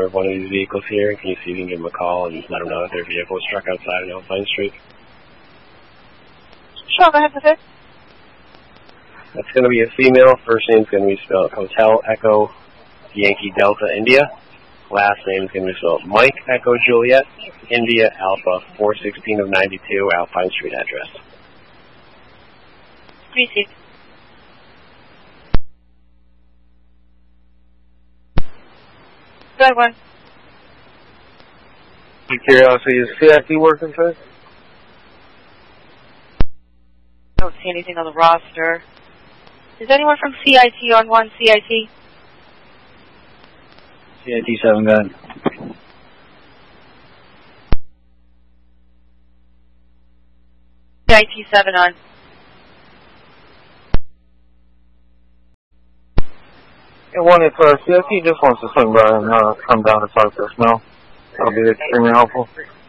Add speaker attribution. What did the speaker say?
Speaker 1: owner of one of these vehicles here. Can you see if you can give them a call and let them know that their vehicle was struck outside on Alpine Street?
Speaker 2: Sure, go ahead with it.
Speaker 1: That's going to be a female. First name's going to be spelled Hotel Echo Yankee Delta India. Last name is going to be spelled Mike Echo Juliet India Alpha 416 of 92 Alpine Street address.
Speaker 2: Received. Good one.
Speaker 3: Curiosity, is CIT working today?
Speaker 2: Don't see anything on the roster. Is anyone from CIT on one? CIT?
Speaker 3: CIT 7, go ahead.
Speaker 2: CIT 7 on.
Speaker 3: And one, if CIT just wants to swing by and come down and talk to us now, that'll be extremely helpful.